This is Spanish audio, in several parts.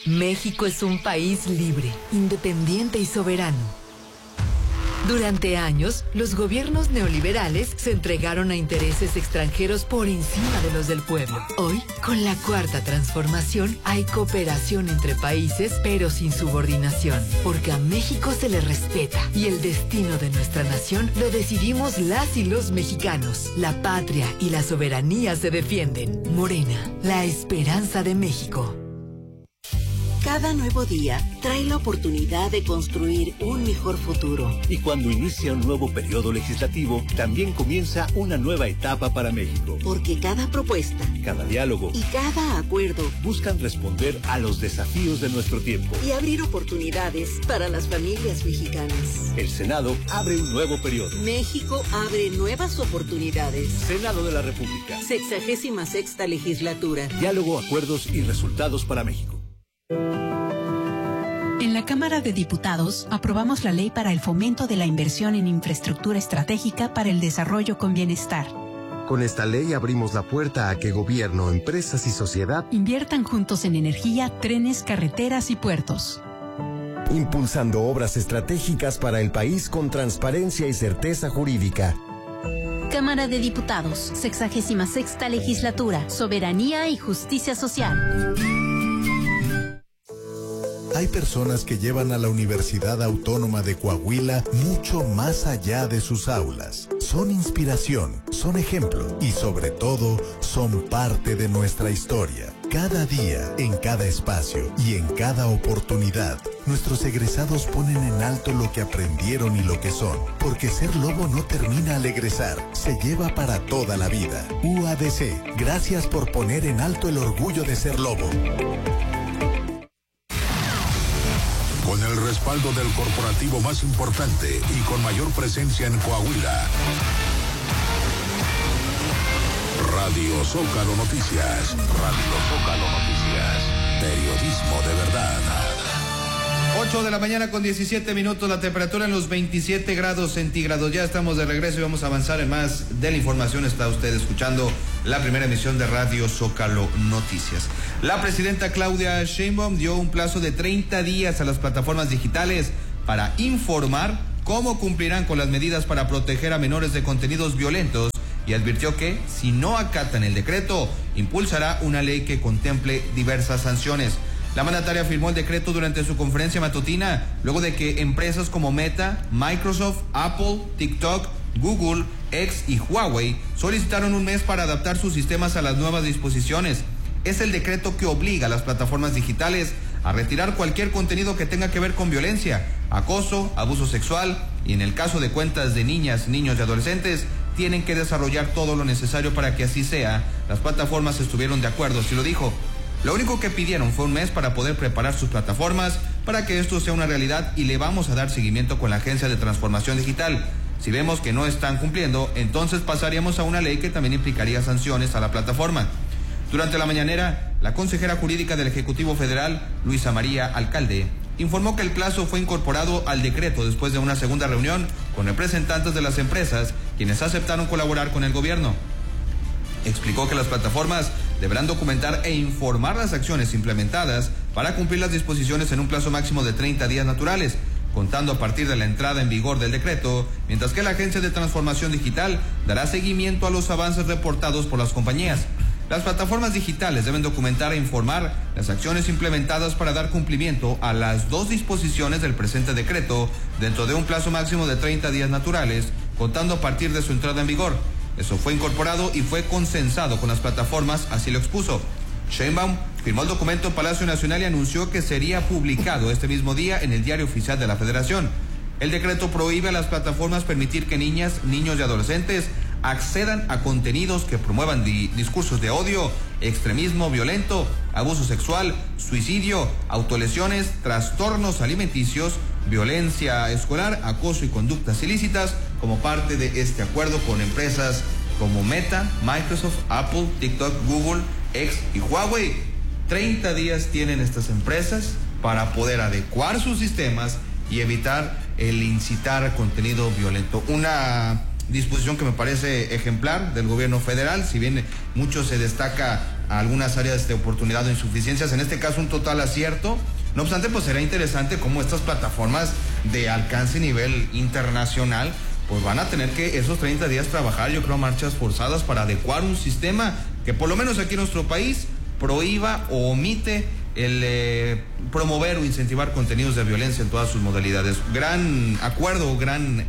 México es un país libre, independiente y soberano. Durante años, los gobiernos neoliberales se entregaron a intereses extranjeros por encima de los del pueblo. Hoy, con la Cuarta Transformación, hay cooperación entre países, pero sin subordinación, porque a México se le respeta y el destino de nuestra nación lo decidimos las y los mexicanos. La patria y la soberanía se defienden. Morena, la esperanza de México. Cada nuevo día trae la oportunidad de construir un mejor futuro. Y cuando inicia un nuevo periodo legislativo, también comienza una nueva etapa para México. Porque cada propuesta, cada diálogo y cada acuerdo buscan responder a los desafíos de nuestro tiempo y abrir oportunidades para las familias mexicanas. El Senado abre un nuevo periodo. México abre nuevas oportunidades. Senado de la República. 66ª legislatura. Diálogo, acuerdos y resultados para México. En la Cámara de Diputados aprobamos la ley para el fomento de la inversión en infraestructura estratégica para el desarrollo con bienestar. Con esta ley abrimos la puerta a que gobierno, empresas y sociedad inviertan juntos en energía, trenes, carreteras y puertos. Impulsando obras estratégicas para el país con transparencia y certeza jurídica. Cámara de Diputados, 66ª legislatura, soberanía y justicia social. Hay personas que llevan a la Universidad Autónoma de Coahuila mucho más allá de sus aulas. Son inspiración, son ejemplo y sobre todo son parte de nuestra historia. Cada día, en cada espacio y en cada oportunidad, nuestros egresados ponen en alto lo que aprendieron y lo que son. Porque ser lobo no termina al egresar, se lleva para toda la vida. UADC, gracias por poner en alto el orgullo de ser lobo. Con el respaldo del corporativo más importante y con mayor presencia en Coahuila. Radio Zócalo Noticias. Radio Zócalo Noticias. Periodismo de verdad. 8 de la mañana con 17 minutos, la temperatura en los 27 grados centígrados. Ya estamos de regreso y vamos a avanzar en más de la información. Está usted escuchando la primera emisión de Radio Zócalo Noticias. La presidenta Claudia Sheinbaum dio un plazo de 30 días a las plataformas digitales para informar cómo cumplirán con las medidas para proteger a menores de contenidos violentos y advirtió que, si no acatan el decreto, impulsará una ley que contemple diversas sanciones. La mandataria firmó el decreto durante su conferencia matutina, luego de que empresas como Meta, Microsoft, Apple, TikTok, Google, X y Huawei solicitaron un mes para adaptar sus sistemas a las nuevas disposiciones. Es el decreto que obliga a las plataformas digitales a retirar cualquier contenido que tenga que ver con violencia, acoso, abuso sexual y en el caso de cuentas de niñas, niños y adolescentes, tienen que desarrollar todo lo necesario para que así sea. Las plataformas estuvieron de acuerdo, así lo dijo. Lo único que pidieron fue un mes para poder preparar sus plataformas para que esto sea una realidad y le vamos a dar seguimiento con la Agencia de Transformación Digital. Si vemos que no están cumpliendo, entonces pasaríamos a una ley que también implicaría sanciones a la plataforma. Durante la mañanera, la consejera jurídica del Ejecutivo Federal, Luisa María Alcalde, informó que el plazo fue incorporado al decreto después de una segunda reunión con representantes de las empresas, quienes aceptaron colaborar con el gobierno. Explicó que las plataformas deberán documentar e informar las acciones implementadas para cumplir las disposiciones en un plazo máximo de 30 días naturales, contando a partir de la entrada en vigor del decreto, mientras que la Agencia de Transformación Digital dará seguimiento a los avances reportados por las compañías. Las plataformas digitales deben documentar e informar las acciones implementadas para dar cumplimiento a las dos disposiciones del presente decreto dentro de un plazo máximo de 30 días naturales, contando a partir de su entrada en vigor. Eso fue incorporado y fue consensado con las plataformas, así lo expuso. Sheinbaum firmó el documento en Palacio Nacional y anunció que sería publicado este mismo día en el Diario Oficial de la Federación. El decreto prohíbe a las plataformas permitir que niñas, niños y adolescentes accedan a contenidos que promuevan discursos de odio, extremismo violento, abuso sexual, suicidio, autolesiones, trastornos alimenticios, violencia escolar, acoso y conductas ilícitas, como parte de este acuerdo con empresas como Meta, Microsoft, Apple, TikTok, Google, X y Huawei. 30 días tienen estas empresas para poder adecuar sus sistemas y evitar el incitar a contenido violento. Una disposición que me parece ejemplar del gobierno federal, si bien mucho se destaca algunas áreas de oportunidad o insuficiencias, en este caso un total acierto. No obstante, pues será interesante cómo estas plataformas de alcance a nivel internacional pues van a tener que esos 30 días trabajar, yo creo, a marchas forzadas para adecuar un sistema que por lo menos aquí en nuestro país prohíba o omite el promover o incentivar contenidos de violencia en todas sus modalidades. Gran acuerdo, gran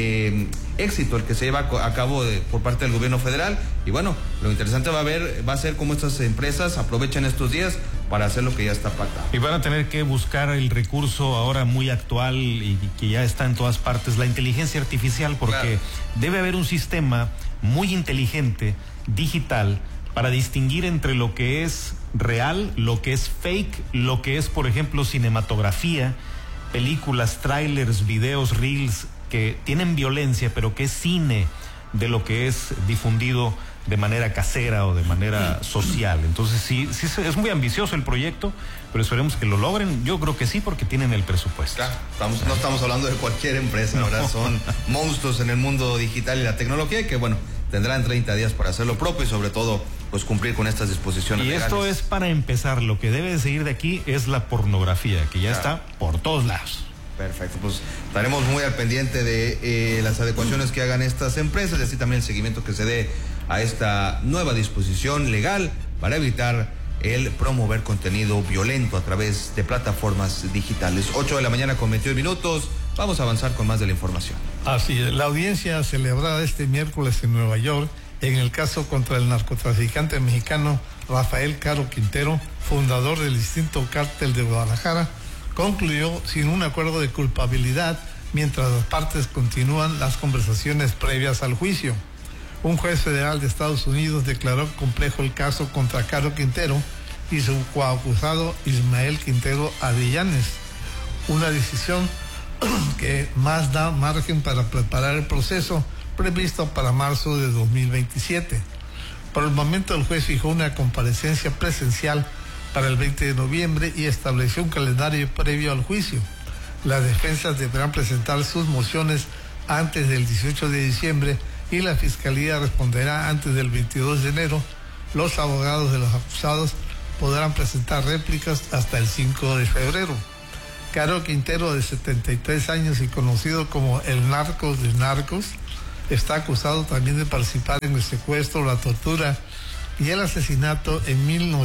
éxito el que se lleva a cabo por parte del gobierno federal, y bueno, lo interesante va a ser cómo estas empresas aprovechan estos días para hacer lo que ya está pactado. Y van a tener que buscar el recurso ahora muy actual y que ya está en todas partes, la inteligencia artificial, porque claro, debe haber un sistema muy inteligente, digital, para distinguir entre lo que es real, lo que es fake, lo que es, por ejemplo, cinematografía, películas, trailers, videos, reels, que tienen violencia, pero que es cine, de lo que es difundido de manera casera o de manera social. Entonces sí es muy ambicioso el proyecto, pero esperemos que lo logren. Yo creo que sí, porque tienen el presupuesto. Claro, no estamos hablando de cualquier empresa, ahora son monstruos en el mundo digital y la tecnología, que bueno, tendrán 30 días para hacer lo propio y sobre todo pues cumplir con estas disposiciones y legales. Esto es para empezar. Lo que debe de seguir de aquí es la pornografía, que ya está por todos lados. Perfecto, pues estaremos muy al pendiente de las adecuaciones que hagan estas empresas y así también el seguimiento que se dé a esta nueva disposición legal para evitar el promover contenido violento a través de plataformas digitales. 8:21 a.m. Vamos a avanzar con más de la información. Así es, la audiencia celebrada este miércoles en Nueva York en el caso contra el narcotraficante mexicano Rafael Caro Quintero, fundador del distinto cártel de Guadalajara, concluyó sin un acuerdo de culpabilidad mientras las partes continúan las conversaciones previas al juicio. Un juez federal de Estados Unidos declaró complejo el caso contra Caro Quintero y su coacusado Ismael Quintero Avellanes, una decisión que más da margen para preparar el proceso previsto para marzo de 2027. Por el momento el juez fijó una comparecencia presencial para el 20 de noviembre y estableció un calendario previo al juicio. Las defensas deberán presentar sus mociones antes del 18 de diciembre y la Fiscalía responderá antes del 22 de enero. Los abogados de los acusados podrán presentar réplicas hasta el 5 de febrero. Caro Quintero, de 73 años y conocido como el Narcos de Narcos, está acusado también de participar en el secuestro, la tortura y el asesinato en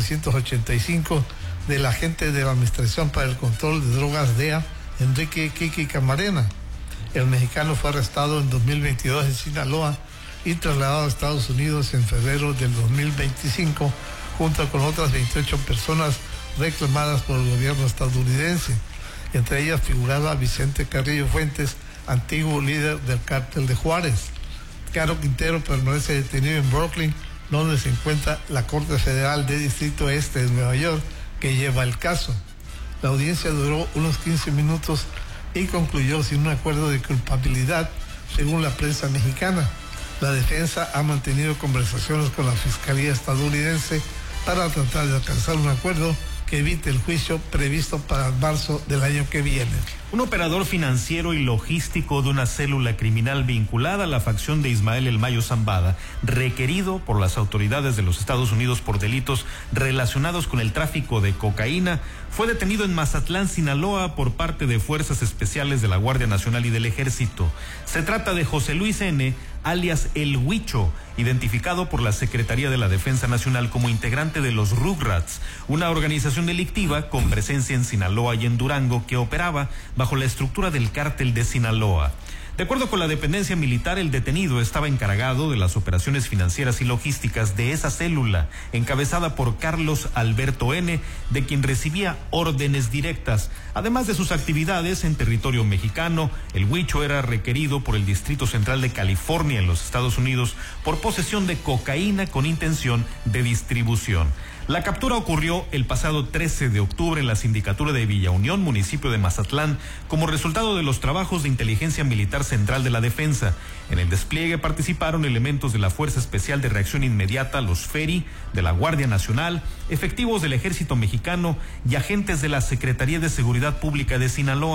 1985 del agente de la Administración para el Control de Drogas DEA, Enrique Kiki Camarena. El mexicano fue arrestado en 2022 en Sinaloa y trasladado a Estados Unidos en febrero del 2025, junto con otras 28 personas reclamadas por el gobierno estadounidense. Entre ellas figuraba Vicente Carrillo Fuentes, antiguo líder del cártel de Juárez. Caro Quintero permanece detenido en Brooklyn, donde se encuentra la Corte Federal de Distrito Este de Nueva York, que lleva el caso. La audiencia duró unos 15 minutos y concluyó sin un acuerdo de culpabilidad, según la prensa mexicana. La defensa ha mantenido conversaciones con la Fiscalía estadounidense para tratar de alcanzar un acuerdo que evite el juicio previsto para marzo del año que viene. Un operador financiero y logístico de una célula criminal vinculada a la facción de Ismael El Mayo Zambada, requerido por las autoridades de los Estados Unidos por delitos relacionados con el tráfico de cocaína, fue detenido en Mazatlán, Sinaloa, por parte de fuerzas especiales de la Guardia Nacional y del Ejército. Se trata de José Luis N., alias El Huicho, identificado por la Secretaría de la Defensa Nacional como integrante de los Rugrats, una organización delictiva con presencia en Sinaloa y en Durango que operaba bajo la estructura del cártel de Sinaloa. De acuerdo con la dependencia militar, el detenido estaba encargado de las operaciones financieras y logísticas de esa célula, encabezada por Carlos Alberto N., de quien recibía órdenes directas. Además de sus actividades en territorio mexicano, el Huicho era requerido por el Distrito Central de California en los Estados Unidos por posesión de cocaína con intención de distribución. La captura ocurrió el pasado 13 de octubre en la sindicatura de Villa Unión, municipio de Mazatlán, como resultado de los trabajos de inteligencia militar central de la defensa. En el despliegue participaron elementos de la Fuerza Especial de Reacción Inmediata, los FERI, de la Guardia Nacional, efectivos del Ejército Mexicano y agentes de la Secretaría de Seguridad Pública de Sinaloa.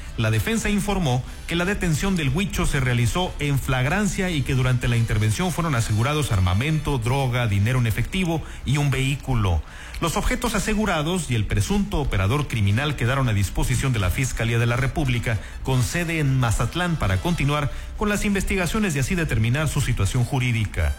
La defensa informó que la detención del Huicho se realizó en flagrancia y que durante la intervención fueron asegurados armamento, droga, dinero en efectivo y un vehículo. Los objetos asegurados y el presunto operador criminal quedaron a disposición de la Fiscalía de la República con sede en Mazatlán para continuar con las investigaciones y así determinar su situación jurídica.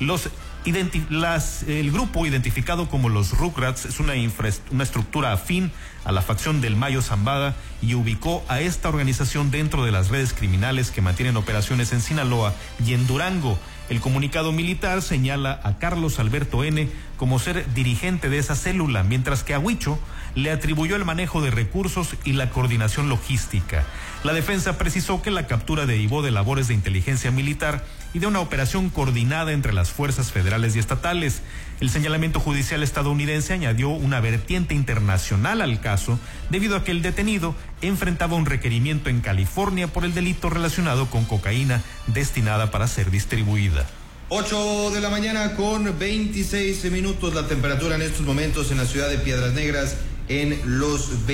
El grupo identificado como los Rugrats es una estructura afín a la facción del Mayo Zambada y ubicó a esta organización dentro de las redes criminales que mantienen operaciones en Sinaloa y en Durango. El comunicado militar señala a Carlos Alberto N. como ser dirigente de esa célula, mientras que a Huicho le atribuyó el manejo de recursos y la coordinación logística. La defensa precisó que la captura derivó de labores de inteligencia militar y de una operación coordinada entre las fuerzas federales y estatales. El señalamiento judicial estadounidense añadió una vertiente internacional al caso, debido a que el detenido enfrentaba un requerimiento en California por el delito relacionado con cocaína destinada para ser distribuida. 8 de la mañana con 26 minutos, la temperatura en estos momentos en la ciudad de Piedras Negras en los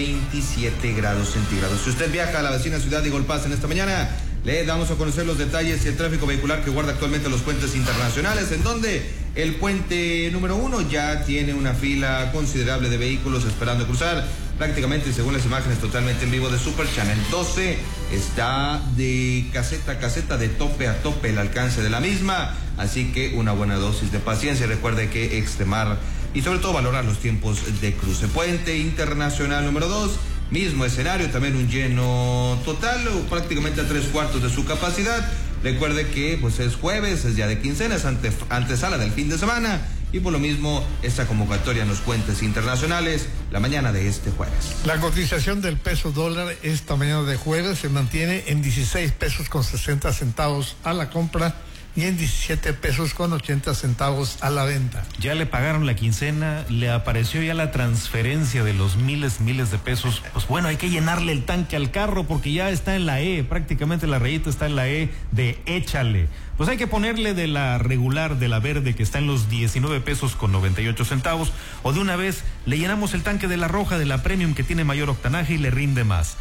27 grados centígrados. Si usted viaja a la vecina ciudad de Golpaz en esta mañana, le damos a conocer los detalles y el tráfico vehicular que guarda actualmente los puentes internacionales, en donde el puente número 1 ya tiene una fila considerable de vehículos esperando cruzar. Prácticamente, según las imágenes totalmente en vivo de Super Channel 12, está de caseta a caseta, de tope a tope el alcance de la misma, así que una buena dosis de paciencia. Recuerde que extremar y sobre todo valorar los tiempos de cruce. Puente internacional número 2, mismo escenario, también un lleno total, o prácticamente a 3/4 de su capacidad. Recuerde que pues es jueves, es día de quincena, es antesala del fin de semana, y por lo mismo esta convocatoria en los puentes internacionales la mañana de este jueves. La cotización del peso dólar esta mañana de jueves se mantiene en 16 pesos con 60 centavos a la compra y en 17 pesos con 80 centavos a la venta. Ya le pagaron la quincena, le apareció ya la transferencia de los miles de pesos. Pues bueno, hay que llenarle el tanque al carro porque ya está en la E, prácticamente la rayita está en la E de échale. Pues hay que ponerle de la regular, de la verde, que está en los 19 pesos con 98 centavos, o de una vez le llenamos el tanque de la roja, de la premium, que tiene mayor octanaje y le rinde más.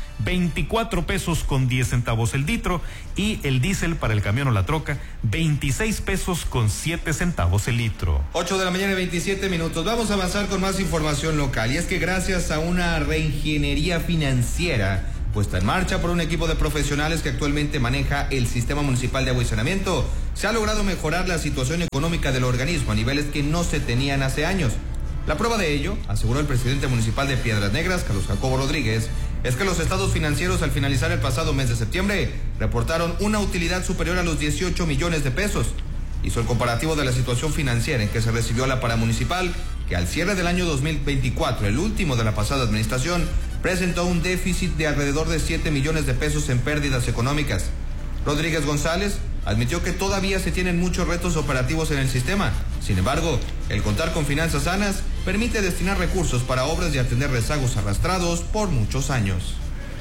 24 pesos con 10 centavos el litro, y el diésel para el camión o la troca, 26 pesos con 7 centavos el litro. 8 de la mañana y 27 minutos. Vamos a avanzar con más información local, y es que gracias a una reingeniería financiera puesta en marcha por un equipo de profesionales que actualmente maneja el Sistema Municipal de Agua y Saneamiento, se ha logrado mejorar la situación económica del organismo a niveles que no se tenían hace años. La prueba de ello, aseguró el presidente municipal de Piedras Negras, Carlos Jacobo Rodríguez, es que los estados financieros al finalizar el pasado mes de septiembre reportaron una utilidad superior a los 18 millones de pesos. Hizo el comparativo de la situación financiera en que se recibió la paramunicipal, que al cierre del año 2024, el último de la pasada administración, presentó un déficit de alrededor de 7 millones de pesos en pérdidas económicas. Rodríguez González admitió que todavía se tienen muchos retos operativos en el sistema. Sin embargo, el contar con finanzas sanas permite destinar recursos para obras y atender rezagos arrastrados por muchos años.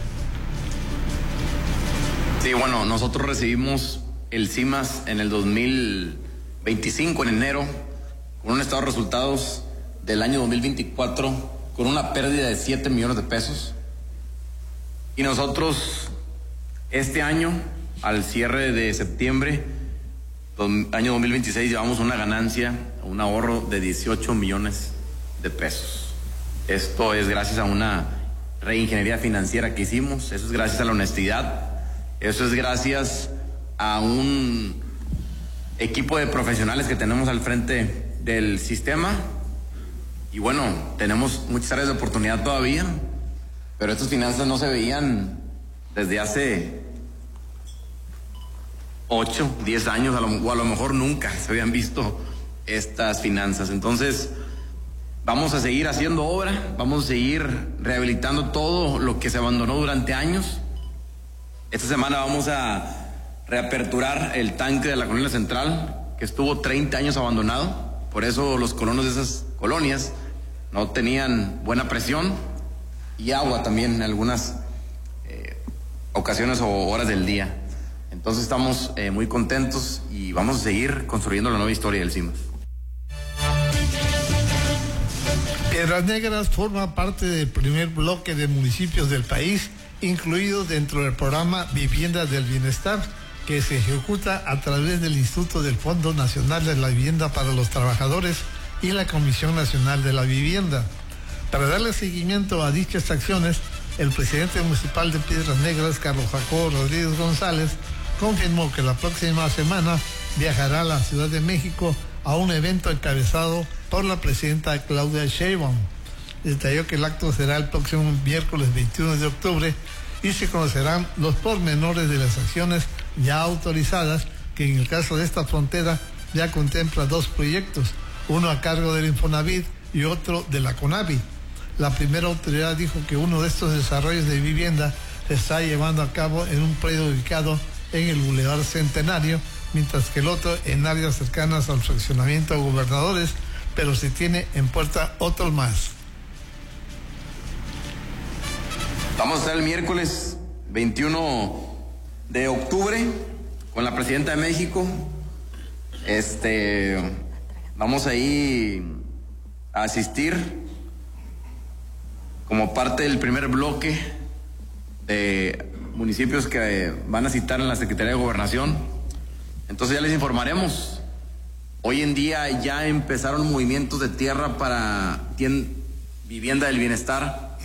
Sí, bueno, nosotros recibimos el CIMAS en el 2025, en enero, con un estado de resultados del año 2024 con una pérdida de 7 millones de pesos. Y nosotros este año, al cierre de septiembre, año 2026, llevamos una ganancia, un ahorro de 18 millones de pesos. Esto es gracias a una reingeniería financiera que hicimos, eso es gracias a la honestidad, eso es gracias a un equipo de profesionales que tenemos al frente del sistema. Y bueno, tenemos muchas áreas de oportunidad todavía, pero estas finanzas no se veían desde hace 8, 10 años, o a lo mejor nunca se habían visto estas finanzas. Entonces, vamos a seguir haciendo obra, vamos a seguir rehabilitando todo lo que se abandonó durante años. Esta semana vamos a reaperturar el tanque de la colonia central, que estuvo 30 años abandonado. Por eso los colonos de esas colonias no tenían buena presión y agua también en algunas ocasiones o horas del día. Entonces estamos muy contentos y vamos a seguir construyendo la nueva historia del CIMAS. Piedras Negras forma parte del primer bloque de municipios del país, incluido dentro del programa Vivienda del Bienestar, que se ejecuta a través del Instituto del Fondo Nacional de la Vivienda para los Trabajadores y la Comisión Nacional de la Vivienda. Para darle seguimiento a dichas acciones, el presidente municipal de Piedras Negras, Carlos Jacobo Rodríguez González, confirmó que la próxima semana viajará a la Ciudad de México a un evento encabezado por la presidenta Claudia Sheinbaum. Detalló que el acto será el próximo miércoles 21 de octubre y se conocerán los pormenores de las acciones ya autorizadas, que en el caso de esta frontera ya contempla 2 proyectos, uno a cargo del Infonavit y otro de la CONAVI. La primera autoridad dijo que uno de estos desarrollos de vivienda se está llevando a cabo en un predio ubicado en el Boulevard Centenario, mientras que el otro en áreas cercanas al fraccionamiento de Gobernadores, pero se tiene en puerta otro más. Vamos a estar el miércoles 21 de octubre con la presidenta de México. Vamos ahí a asistir como parte del primer bloque de municipios que van a citar en la Secretaría de Gobernación. Entonces ya les informaremos. Hoy en día ya empezaron movimientos de tierra para vivienda del bienestar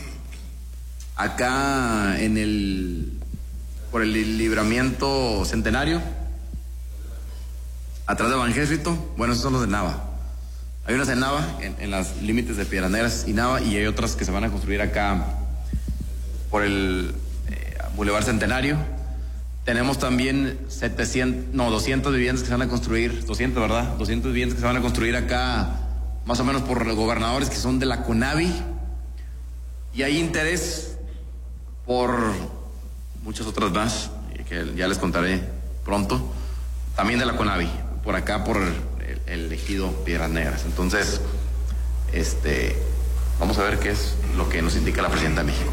acá por el libramiento Centenario, atrás de Evangélico. Bueno, esos son los de Nava. Hay unas en Nava, en los límites de Piedras Negras y Nava, y hay otras que se van a construir acá por el Boulevard Centenario. Tenemos también 200 viviendas que se van a construir, 200, ¿verdad? 200 viviendas que se van a construir acá, más o menos por los Gobernadores, que son de la CONAVI. Y hay interés por muchas otras más, que ya les contaré pronto, también de la CONAVI, por acá, por el ejido Piedras Negras. Entonces, vamos a ver qué es lo que nos indica la presidenta de México.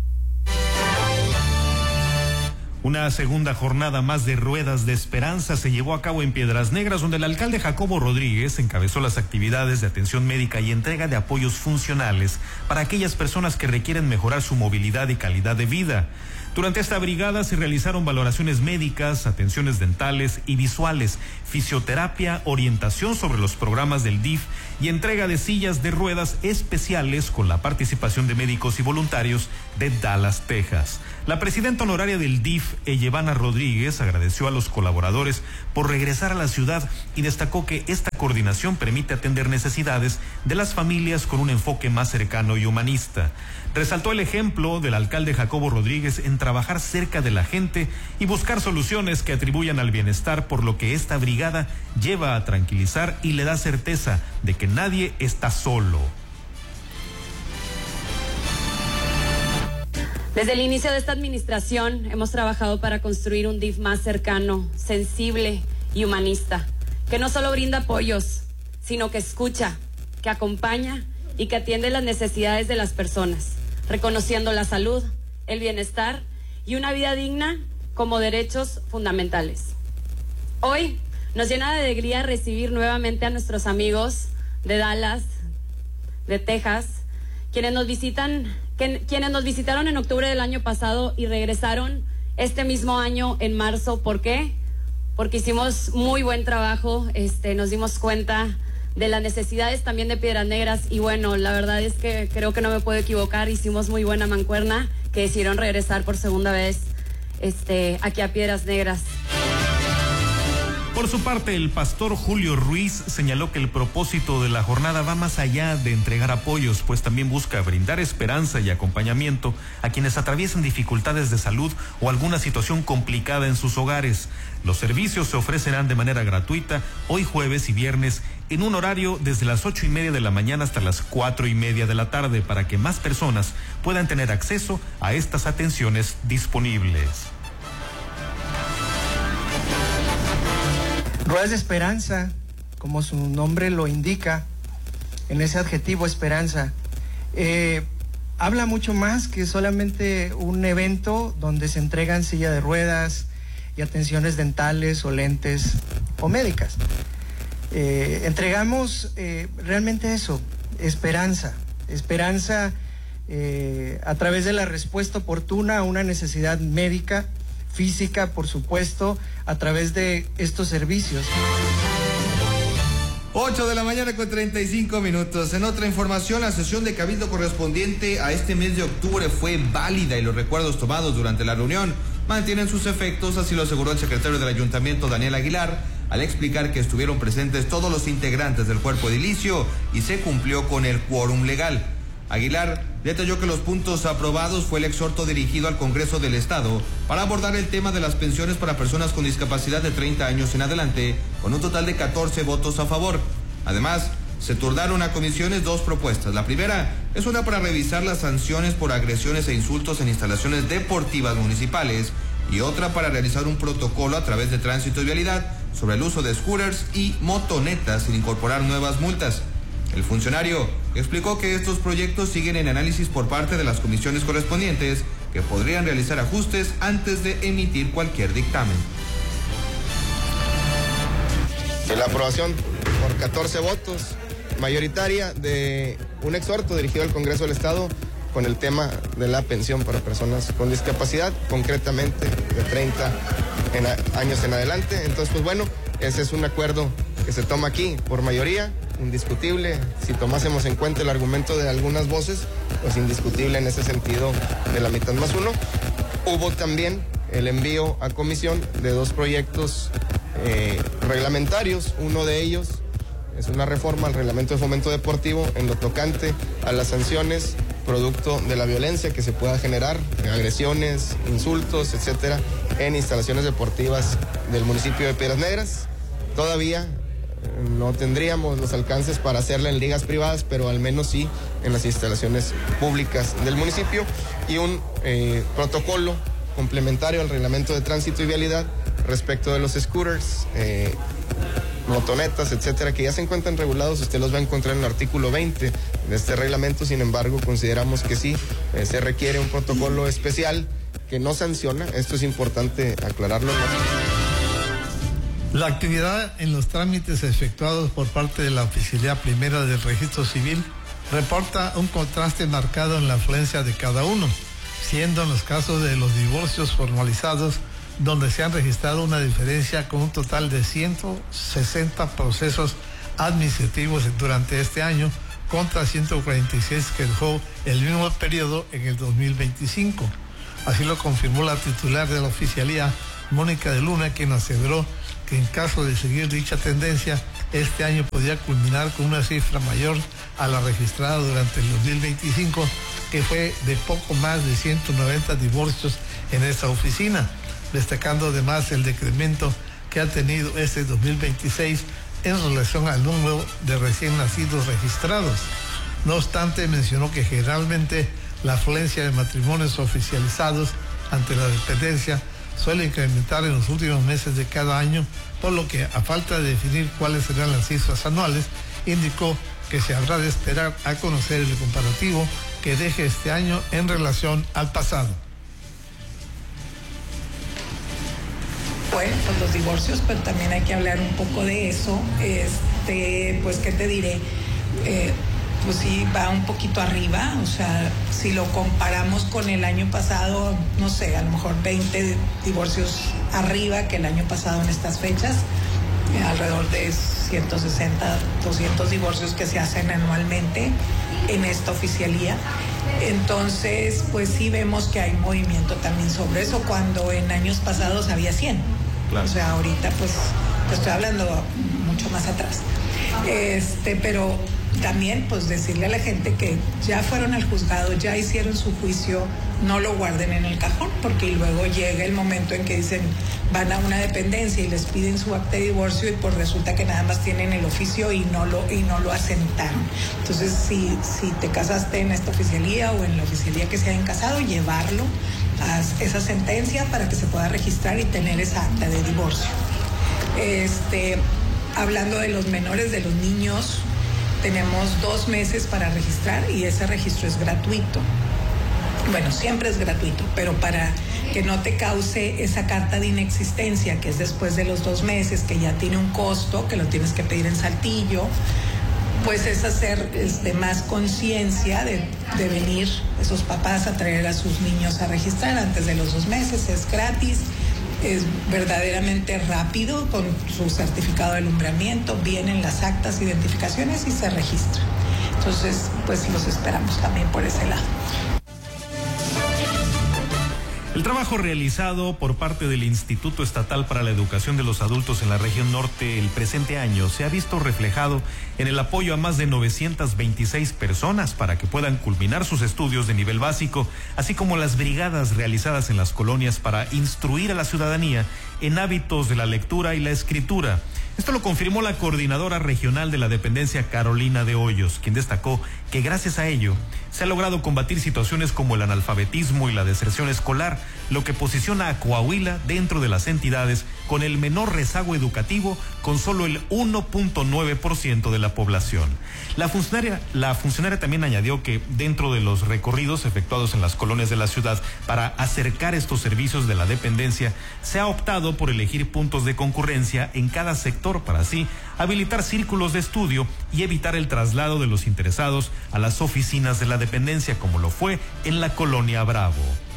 Una segunda jornada más de Ruedas de Esperanza se llevó a cabo en Piedras Negras, donde el alcalde Jacobo Rodríguez encabezó las actividades de atención médica y entrega de apoyos funcionales para aquellas personas que requieren mejorar su movilidad y calidad de vida. Durante esta brigada se realizaron valoraciones médicas, atenciones dentales y visuales, fisioterapia, orientación sobre los programas del DIF y entrega de sillas de ruedas especiales con la participación de médicos y voluntarios de Dallas, Texas. La presidenta honoraria del DIF, Ellevana Rodríguez, agradeció a los colaboradores por regresar a la ciudad y destacó que esta coordinación permite atender necesidades de las familias con un enfoque más cercano y humanista. Resaltó el ejemplo del alcalde Jacobo Rodríguez en trabajar cerca de la gente y buscar soluciones que atribuyan al bienestar, por lo que esta brigada lleva a tranquilizar y le da certeza de que nadie está solo. Desde el inicio de esta administración hemos trabajado para construir un DIF más cercano, sensible y humanista, que no solo brinda apoyos, sino que escucha, que acompaña y que atiende las necesidades de las personas, reconociendo la salud, el bienestar y una vida digna como derechos fundamentales. Hoy nos llena de alegría recibir nuevamente a nuestros amigos de Dallas, de Texas, quienes nos visitaron en octubre del año pasado y regresaron este mismo año en marzo. ¿Por qué? Porque hicimos muy buen trabajo, nos dimos cuenta de las necesidades también de Piedras Negras y bueno, la verdad es que creo que no me puedo equivocar, hicimos muy buena mancuerna que decidieron regresar por segunda vez aquí a Piedras Negras. Por su parte, el pastor Julio Ruiz señaló que el propósito de la jornada va más allá de entregar apoyos, pues también busca brindar esperanza y acompañamiento a quienes atraviesan dificultades de salud o alguna situación complicada en sus hogares. Los servicios se ofrecerán de manera gratuita hoy jueves y viernes en un horario desde las 8:30 de la mañana hasta las 4:30 de la tarde para que más personas puedan tener acceso a estas atenciones disponibles. Ruedas de Esperanza, como su nombre lo indica, en ese adjetivo esperanza, habla mucho más que solamente un evento donde se entregan silla de ruedas y atenciones dentales o lentes o médicas. Entregamos realmente eso, esperanza. esperanza a través de la respuesta oportuna a una necesidad médica, física, por supuesto, a través de estos servicios. 8 de la mañana con 35 minutos. En otra información, la sesión de cabildo correspondiente a este mes de octubre fue válida y los recuerdos tomados durante la reunión mantienen sus efectos, así lo aseguró el secretario del ayuntamiento, Daniel Aguilar, al explicar que estuvieron presentes todos los integrantes del cuerpo edilicio y se cumplió con el quórum legal. Aguilar detalló que los puntos aprobados fue el exhorto dirigido al Congreso del Estado para abordar el tema de las pensiones para personas con discapacidad de 30 años en adelante, con un total de 14 votos a favor. Además, se turnaron a comisiones 2 propuestas. La primera es una para revisar las sanciones por agresiones e insultos en instalaciones deportivas municipales y otra para realizar un protocolo a través de Tránsito y Vialidad sobre el uso de scooters y motonetas sin incorporar nuevas multas. El funcionario explicó que estos proyectos siguen en análisis por parte de las comisiones correspondientes, que podrían realizar ajustes antes de emitir cualquier dictamen. La aprobación por 14 votos mayoritaria de un exhorto dirigido al Congreso del Estado con el tema de la pensión para personas con discapacidad, concretamente de 30 años en adelante. Entonces, pues bueno, ese es un acuerdo que se toma aquí por mayoría, indiscutible. Si tomásemos en cuenta el argumento de algunas voces, pues indiscutible en ese sentido de la mitad más uno. Hubo también el envío a comisión de 2 proyectos reglamentarios. Uno de ellos es una reforma al reglamento de fomento deportivo en lo tocante a las sanciones producto de la violencia que se pueda generar, agresiones, insultos, etcétera, en instalaciones deportivas del municipio de Piedras Negras. Todavía no tendríamos los alcances para hacerla en ligas privadas, pero al menos sí en las instalaciones públicas del municipio, y un protocolo complementario al reglamento de tránsito y vialidad respecto de los scooters, motonetas, etcétera, que ya se encuentran regulados. Usted los va a encontrar en el artículo 20 de este reglamento. Sin embargo, consideramos que sí se requiere un protocolo especial que no sanciona. Esto es importante aclararlo. La actividad en los trámites efectuados por parte de la Oficialía Primera del Registro Civil reporta un contraste marcado en la afluencia de cada uno, siendo en los casos de los divorcios formalizados donde se han registrado una diferencia con un total de 160 procesos administrativos durante este año contra 146 que dejó el mismo periodo en el 2025. Así lo confirmó la titular de la oficialía, Mónica de Luna, quien aseveró que en caso de seguir dicha tendencia, este año podría culminar con una cifra mayor a la registrada durante el 2025, que fue de poco más de 190 divorcios en esta oficina, destacando además el decremento que ha tenido este 2026 en relación al número de recién nacidos registrados. No obstante, mencionó que generalmente la afluencia de matrimonios oficializados ante la dependencia suele incrementar en los últimos meses de cada año, por lo que, a falta de definir cuáles serán las cifras anuales, indicó que se habrá de esperar a conocer el comparativo que deje este año en relación al pasado. Bueno, pues los divorcios, pero también hay que hablar un poco de eso. Pues, ¿qué te diré? Pues sí, va un poquito arriba. O sea, si lo comparamos con el año pasado, no sé, a lo mejor 20 divorcios arriba que el año pasado en estas fechas. Alrededor de 160, 200 divorcios que se hacen anualmente en esta oficialía. Entonces, pues sí vemos que hay movimiento también sobre eso, cuando en años pasados había 100. Claro. O sea, ahorita pues estoy hablando mucho más atrás. Pero también pues decirle a la gente que ya fueron al juzgado, ya hicieron su juicio, no lo guarden en el cajón, porque luego llega el momento en que dicen, van a una dependencia y les piden su acta de divorcio y pues resulta que nada más tienen el oficio y no lo asentaron. Entonces, si te casaste en esta oficialía o en la oficialía que se hayan casado, llevarlo a esa sentencia para que se pueda registrar y tener esa acta de divorcio. Hablando de los menores, de los niños, tenemos 2 meses para registrar y ese registro es gratuito. Bueno, siempre es gratuito, pero para que no te cause esa carta de inexistencia, que es después de los 2 meses, que ya tiene un costo, que lo tienes que pedir en Saltillo, pues es hacer más conciencia de venir esos papás a traer a sus niños a registrar antes de los 2 meses. Es gratis, es verdaderamente rápido, con su certificado de alumbramiento, vienen las actas, identificaciones y se registra. Entonces, pues los esperamos también por ese lado. El trabajo realizado por parte del Instituto Estatal para la Educación de los Adultos en la región norte el presente año se ha visto reflejado en el apoyo a más de 926 personas para que puedan culminar sus estudios de nivel básico, así como las brigadas realizadas en las colonias para instruir a la ciudadanía en hábitos de la lectura y la escritura. Esto lo confirmó la coordinadora regional de la dependencia, Carolina de Hoyos, quien destacó que gracias a ello se ha logrado combatir situaciones como el analfabetismo y la deserción escolar, lo que posiciona a Coahuila dentro de las entidades con el menor rezago educativo, con solo el 1.9% de la población. La funcionaria también añadió que dentro de los recorridos efectuados en las colonias de la ciudad para acercar estos servicios de la dependencia, se ha optado por elegir puntos de concurrencia en cada sector para así habilitar círculos de estudio y evitar el traslado de los interesados a las oficinas de la dependencia, como lo fue en la colonia Bravo.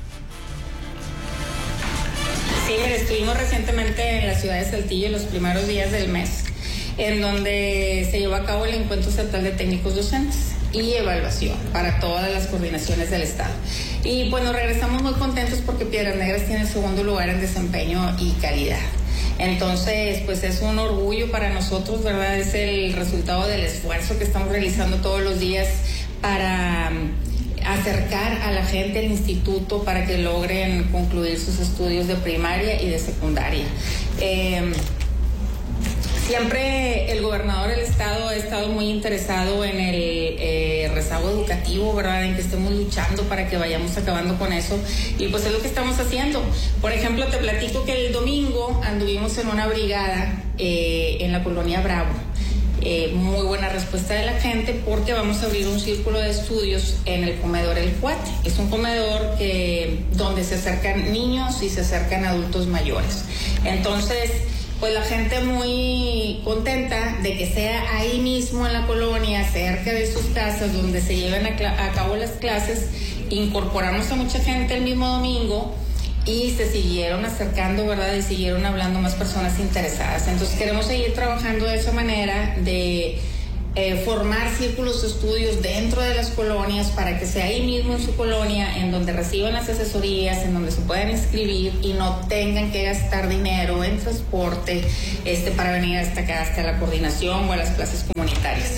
Sí, estuvimos recientemente en la ciudad de Saltillo los primeros días del mes, en donde se llevó a cabo el Encuentro Estatal de Técnicos Docentes y evaluación para todas las coordinaciones del Estado. Y bueno, regresamos muy contentos porque Piedras Negras tiene el segundo lugar en desempeño y calidad. Entonces, pues es un orgullo para nosotros, ¿verdad? Es el resultado del esfuerzo que estamos realizando todos los días para acercar a la gente al instituto para que logren concluir sus estudios de primaria y de secundaria. Siempre el gobernador del estado ha estado muy interesado en el rezago educativo, ¿verdad? En que estemos luchando para que vayamos acabando con eso, y pues es lo que estamos haciendo. Por ejemplo, te platico que el domingo anduvimos en una brigada en la colonia Bravo. Muy buena respuesta de la gente porque vamos a abrir un círculo de estudios en el comedor El Cuate. Es un comedor donde se acercan niños y se acercan adultos mayores. Entonces, pues la gente muy contenta de que sea ahí mismo en la colonia, cerca de sus casas, donde se llevan a cabo las clases. Incorporamos a mucha gente el mismo domingo y se siguieron acercando, ¿verdad? Y siguieron hablando más personas interesadas. Entonces queremos seguir trabajando de esa manera, de formar círculos de estudios dentro de las colonias para que sea ahí mismo en su colonia, en donde reciban las asesorías, en donde se puedan inscribir y no tengan que gastar dinero en transporte para venir hasta acá, hasta la coordinación o a las clases comunitarias.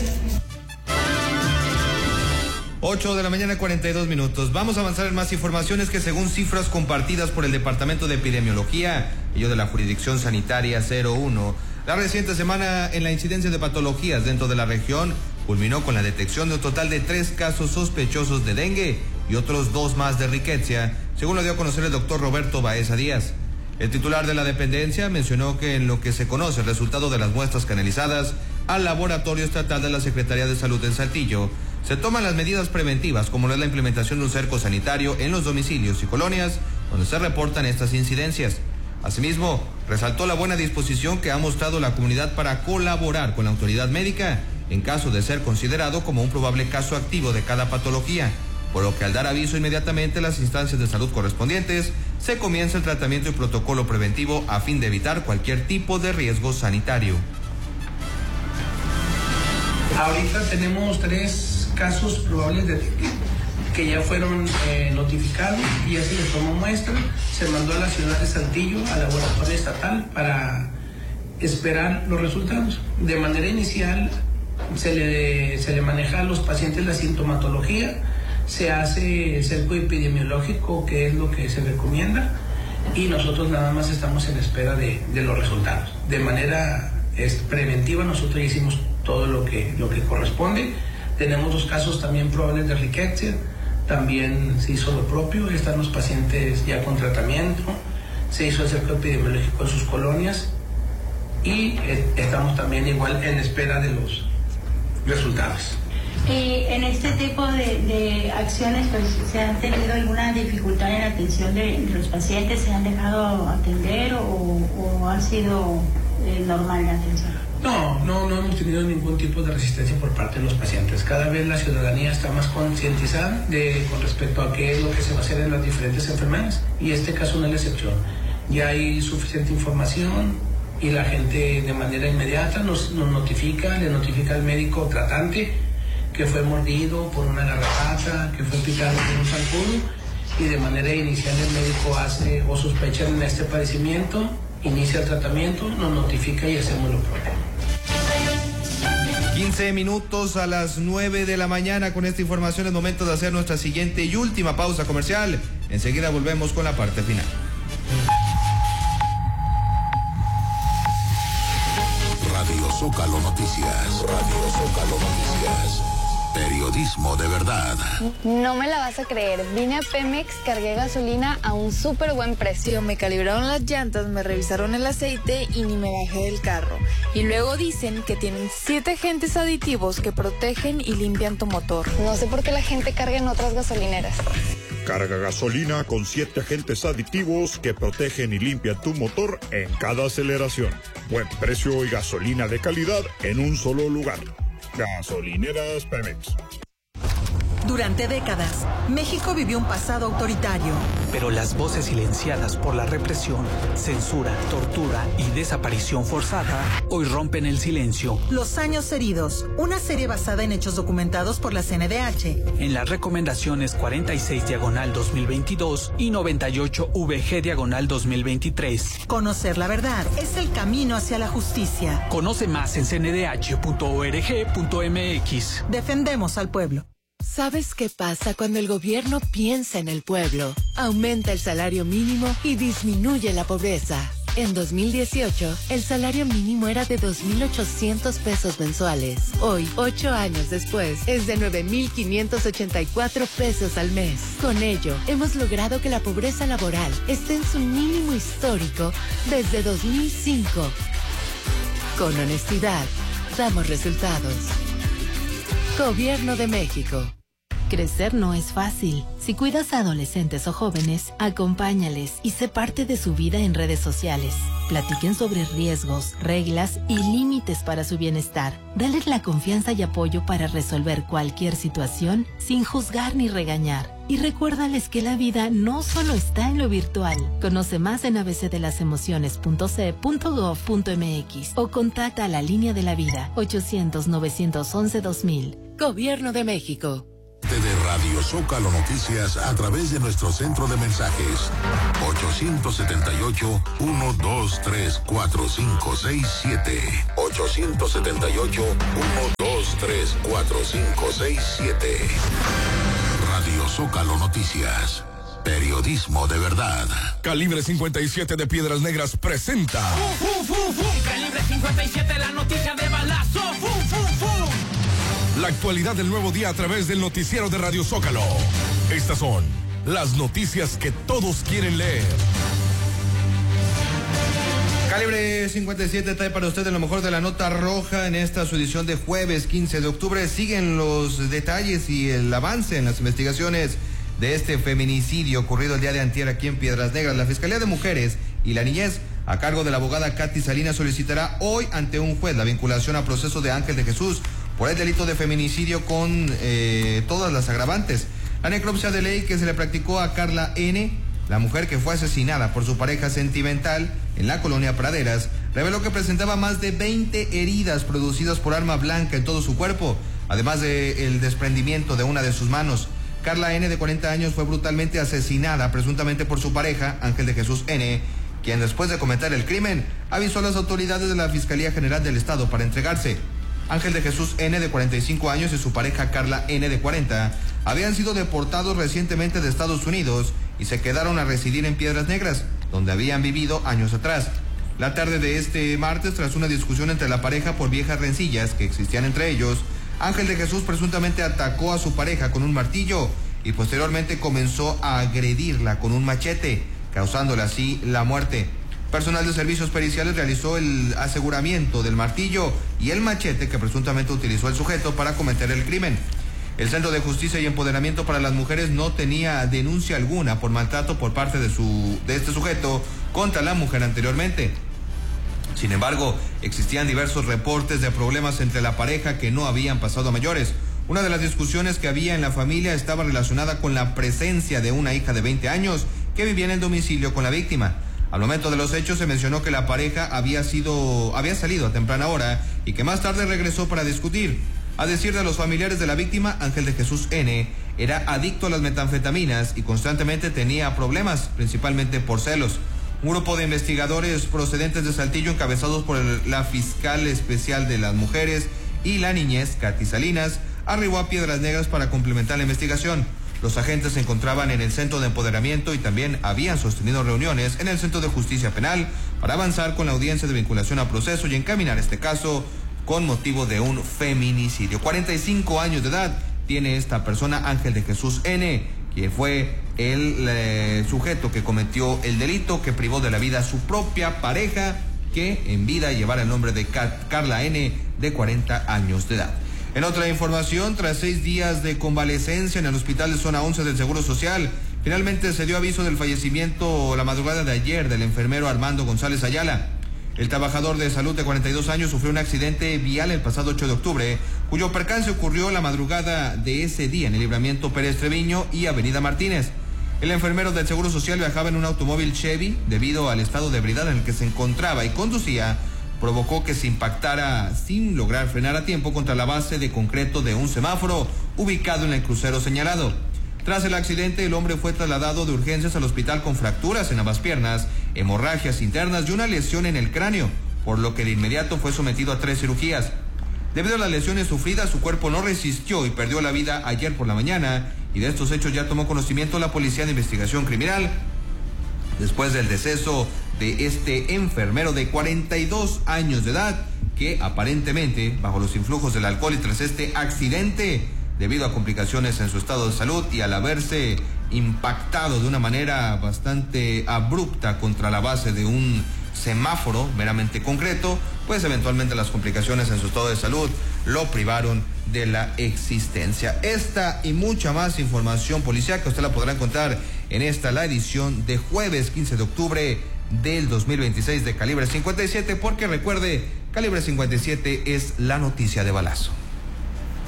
8 de la mañana, 42 minutos. Vamos a avanzar en más informaciones que, según cifras compartidas por el Departamento de Epidemiología y de la Jurisdicción Sanitaria 01, la reciente semana en la incidencia de patologías dentro de la región culminó con la detección de un total de 3 casos sospechosos de dengue y otros 2 más de riqueza, según lo dio a conocer el doctor Roberto Baeza Díaz. El titular de la dependencia mencionó que en lo que se conoce el resultado de las muestras canalizadas al Laboratorio Estatal de la Secretaría de Salud en Saltillo, se toman las medidas preventivas, como es la implementación de un cerco sanitario en los domicilios y colonias donde se reportan estas incidencias. Asimismo, resaltó la buena disposición que ha mostrado la comunidad para colaborar con la autoridad médica en caso de ser considerado como un probable caso activo de cada patología, por lo que al dar aviso inmediatamente a las instancias de salud correspondientes, se comienza el tratamiento y protocolo preventivo a fin de evitar cualquier tipo de riesgo sanitario. Ahorita tenemos 3 casos probables de dengue que ya fueron notificados y ya se les tomó muestra, se mandó a la ciudad de Saltillo, al laboratorio estatal, para esperar los resultados. De manera inicial se le maneja a los pacientes la sintomatología, se hace el cerco epidemiológico, que es lo que se recomienda, y nosotros nada más estamos en espera de los resultados. De manera preventiva nosotros ya hicimos todo lo que corresponde. Tenemos 2 casos también probables de riqueza, también se hizo lo propio, están los pacientes ya con tratamiento, se hizo el cerco epidemiológico en sus colonias y estamos también igual en espera de los resultados. En este tipo de acciones, pues, ¿se ha tenido alguna dificultad en la atención de los pacientes? ¿Se han dejado atender o ha sido normal la atención? No hemos tenido ningún tipo de resistencia por parte de los pacientes. Cada vez la ciudadanía está más concientizada con respecto a qué es lo que se va a hacer en las diferentes enfermedades, y este caso no es la excepción. Ya hay suficiente información y la gente de manera inmediata nos notifica, le notifica al médico tratante que fue mordido por una garrapata, que fue picado por un zancudo, y de manera inicial el médico hace o sospecha en este padecimiento, inicia el tratamiento, nos notifica y hacemos lo propio. 15 minutos a las 9 de la mañana. Con esta información es momento de hacer nuestra siguiente y última pausa comercial. Enseguida volvemos con la parte final. Radio Zócalo Noticias. Radio Zócalo Noticias. Periodismo de verdad. No me la vas a creer. Vine a Pemex, cargué gasolina a un súper buen precio. Me calibraron las llantas, me revisaron el aceite y ni me bajé del carro. Y luego dicen que tienen 7 agentes aditivos que protegen y limpian tu motor. No sé por qué la gente carga en otras gasolineras. Carga gasolina con 7 agentes aditivos que protegen y limpian tu motor en cada aceleración. Buen precio y gasolina de calidad en un solo lugar. Gasolineras Pemex. Durante décadas, México vivió un pasado autoritario. Pero las voces silenciadas por la represión, censura, tortura y desaparición forzada hoy rompen el silencio. Los años heridos, una serie basada en hechos documentados por la CNDH. En las recomendaciones 46/2022 y 98/VG/2023. Conocer la verdad es el camino hacia la justicia. Conoce más en cndh.org.mx. Defendemos al pueblo. ¿Sabes qué pasa cuando el gobierno piensa en el pueblo? Aumenta el salario mínimo y disminuye la pobreza. En 2018, el salario mínimo era de 2.800 pesos mensuales. Hoy, 8 años después, es de 9.584 pesos al mes. Con ello, hemos logrado que la pobreza laboral esté en su mínimo histórico desde 2005. Con honestidad, damos resultados. Gobierno de México. Crecer no es fácil. Si cuidas a adolescentes o jóvenes, acompáñales y sé parte de su vida en redes sociales. Platiquen sobre riesgos, reglas y límites para su bienestar. Dales la confianza y apoyo para resolver cualquier situación sin juzgar ni regañar. Y recuérdales que la vida no solo está en lo virtual. Conoce más en abcdelasemociones.ce.gov.mx o contacta a la Línea de la Vida 800-911-2000. Gobierno de México. De Radio Zócalo Noticias a través de nuestro centro de mensajes 878-123-4567 878-123-4567. Radio Zócalo Noticias. Periodismo de verdad. Calibre 57 de Piedras Negras presenta. Calibre 57, la noticia de balazo. La actualidad del nuevo día a través del noticiero de Radio Zócalo. Estas son las noticias que todos quieren leer. Calibre 57 trae para usted lo mejor de la nota roja en esta su edición de jueves 15 de octubre. Siguen los detalles y el avance en las investigaciones de este feminicidio ocurrido el día de antier aquí en Piedras Negras. La Fiscalía de Mujeres y la Niñez, a cargo de la abogada Katy Salinas, solicitará hoy ante un juez la vinculación a proceso de Ángel de Jesús por el delito de feminicidio con todas las agravantes. La necropsia de ley que se le practicó a Carla N., la mujer que fue asesinada por su pareja sentimental en la colonia Praderas, reveló que presentaba más de 20 heridas producidas por arma blanca en todo su cuerpo, además del desprendimiento de una de sus manos. Carla N., de 40 años, fue brutalmente asesinada presuntamente por su pareja, Ángel de Jesús N., quien después de cometer el crimen avisó a las autoridades de la Fiscalía General del Estado para entregarse. Ángel de Jesús N., de 45 años, y su pareja Carla N., de 40, habían sido deportados recientemente de Estados Unidos y se quedaron a residir en Piedras Negras, donde habían vivido años atrás. La tarde de este martes, tras una discusión entre la pareja por viejas rencillas que existían entre ellos, Ángel de Jesús presuntamente atacó a su pareja con un martillo y posteriormente comenzó a agredirla con un machete, causándole así la muerte. Personal de servicios periciales realizó el aseguramiento del martillo y el machete que presuntamente utilizó el sujeto para cometer el crimen. El Centro de Justicia y Empoderamiento para las Mujeres no tenía denuncia alguna por maltrato por parte de este sujeto contra la mujer anteriormente. Sin embargo, existían diversos reportes de problemas entre la pareja que no habían pasado a mayores. Una de las discusiones que había en la familia estaba relacionada con la presencia de una hija de 20 años que vivía en el domicilio con la víctima. Al momento de los hechos se mencionó que la pareja había salido a temprana hora y que más tarde regresó para discutir. A decir de los familiares de la víctima, Ángel de Jesús N. era adicto a las metanfetaminas y constantemente tenía problemas, principalmente por celos. Un grupo de investigadores procedentes de Saltillo, encabezados por la fiscal especial de las mujeres y la niñez, Katy Salinas, arribó a Piedras Negras para complementar la investigación. Los agentes se encontraban en el centro de empoderamiento y también habían sostenido reuniones en el centro de justicia penal para avanzar con la audiencia de vinculación a proceso y encaminar este caso con motivo de un feminicidio. 45 años de edad tiene esta persona, Ángel de Jesús N., quien fue el sujeto que cometió el delito que privó de la vida a su propia pareja, que en vida llevara el nombre de Carla N., de 40 años de edad. En otra información, tras 6 días de convalecencia en el hospital de zona 11 del Seguro Social, finalmente se dio aviso del fallecimiento la madrugada de ayer del enfermero Armando González Ayala. El trabajador de salud de 42 años sufrió un accidente vial el pasado 8 de octubre, cuyo percance ocurrió la madrugada de ese día en el libramiento Pérez Treviño y Avenida Martínez. El enfermero del Seguro Social viajaba en un automóvil Chevy debido al estado de ebriedad en el que se encontraba y conducía. Provocó que se impactara sin lograr frenar a tiempo contra la base de concreto de un semáforo ubicado en el crucero señalado. Tras el accidente, el hombre fue trasladado de urgencias al hospital con fracturas en ambas piernas, hemorragias internas y una lesión en el cráneo, por lo que de inmediato fue sometido a 3 cirugías. Debido a las lesiones sufridas, su cuerpo no resistió y perdió la vida ayer por la mañana, y de estos hechos ya tomó conocimiento la Policía de Investigación Criminal, después del deceso de este enfermero de 42 años de edad, que aparentemente, bajo los influjos del alcohol y tras este accidente, debido a complicaciones en su estado de salud y al haberse impactado de una manera bastante abrupta contra la base de un semáforo meramente concreto, pues eventualmente las complicaciones en su estado de salud lo privaron de la existencia. Esta y mucha más información policiaca usted la podrá encontrar en la edición de jueves 15 de octubre del 2026 de Calibre 57, porque recuerde, Calibre 57 es la noticia de balazo.